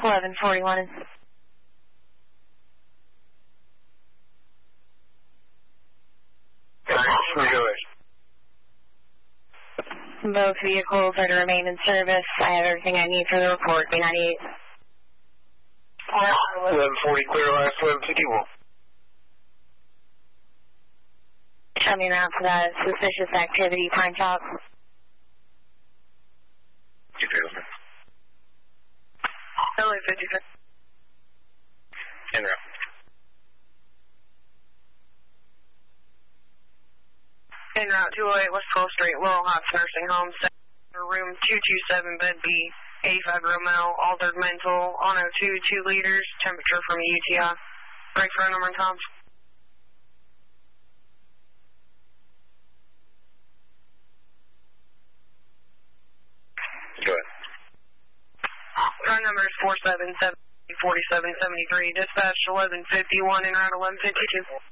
1141. Both vehicles are to remain in service. I have everything I need for the report. B98. 1140, clear last 1151. Show me around for that suspicious activity, Pine Top. LA 56. En route. En route 208 West 12th Street, Laurel Heights Nursing Home, room 227, bed B, 85 Romel, altered mental, on O2, 2 liters, temperature from UTI. Break phone number and times. Go ahead. Phone number is 477-4773, dispatch 1151, en route 1152.